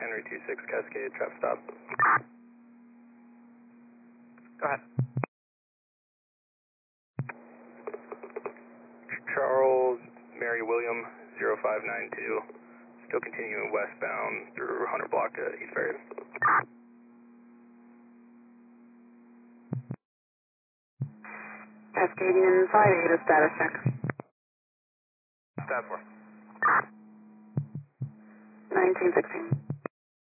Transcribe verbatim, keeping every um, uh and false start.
Henry two six Cascade, traffic stop. Go ahead. Charles Mary William zero five nine two, still continuing westbound through Hunter Block to East Ferry. Cascadian five eight, a status check. Status four. nineteen sixteen.